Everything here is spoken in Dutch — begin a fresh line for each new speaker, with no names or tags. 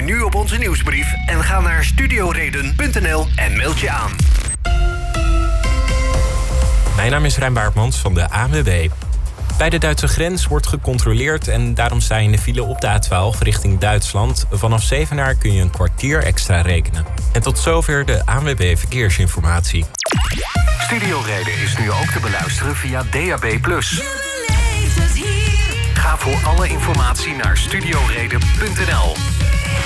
je nu op onze nieuwsbrief en ga naar studioreden.nl en meld je aan.
Mijn naam is Rijn Baartmans van de ANWB. Bij de Duitse grens wordt gecontroleerd en daarom sta je in de file op de A12 richting Duitsland. Vanaf Zevenaar kun je een kwartier extra rekenen. En tot zover de ANWB Verkeersinformatie.
Studioreden is nu ook te beluisteren via DAB+. Ga voor alle informatie naar studioreden.nl.